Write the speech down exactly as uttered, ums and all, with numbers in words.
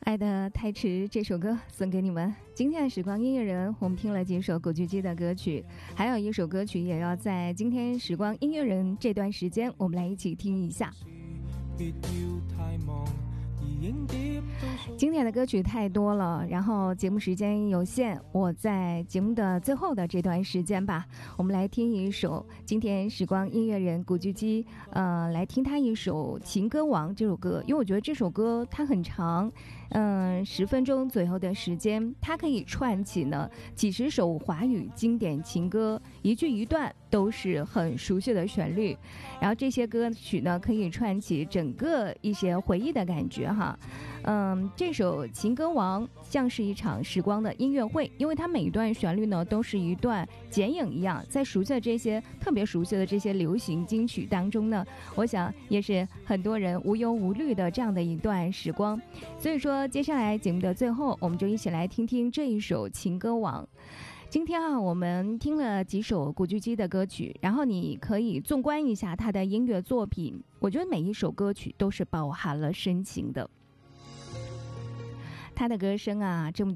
爱的太迟这首歌送给你们。今天的时光音乐人，我们听了几首古巨基的歌曲，还有一首歌曲也要在今天时光音乐人这段时间我们来一起听一下。经典的歌曲太多了，然后节目时间有限，我在节目的最后的这段时间吧，我们来听一首今天时光音乐人古巨基，呃，来听他一首《情歌王》这首歌，因为我觉得这首歌它很长，嗯、呃，十分钟左右的时间，它可以串起呢几十首华语经典情歌，一句一段都是很熟悉的旋律，然后这些歌曲呢可以串起整个一些回忆的感觉哈。嗯，这首《情歌王》像是一场时光的音乐会，因为它每一段旋律呢都是一段剪影一样，在熟悉的这些特别熟悉的这些流行金曲当中呢，我想也是很多人无忧无虑的这样的一段时光。所以说接下来节目的最后，我们就一起来听听这一首《情歌王》。今天啊，我们听了几首古巨基的歌曲，然后你可以纵观一下他的音乐作品，我觉得每一首歌曲都是饱含了深情的。他的歌声啊，这么